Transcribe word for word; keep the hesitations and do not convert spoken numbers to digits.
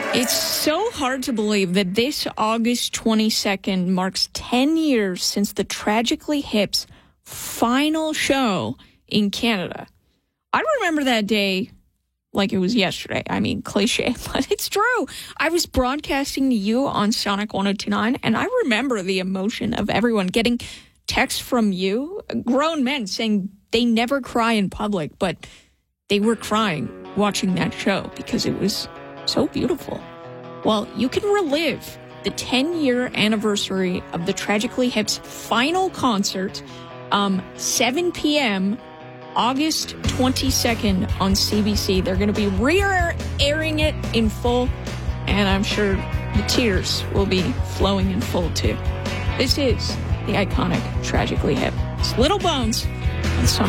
It's so hard to believe that this August twenty-second marks ten years since the Tragically Hip's final show in Canada. I remember that day like it was yesterday. I mean, cliche, but it's true. I was broadcasting to you on Sonic one oh two point nine, and I remember the emotion of everyone getting texts from you, grown men saying they never cry in public, but they were crying watching that show because it was so beautiful. Well, you can relive the ten-year anniversary of the Tragically Hip's final concert, um, seven p.m., August twenty-second on C B C. They're going to be re-airing it in full, and I'm sure the tears will be flowing in full, too. This is the iconic Tragically Hip. It's Little Bones on Sonic.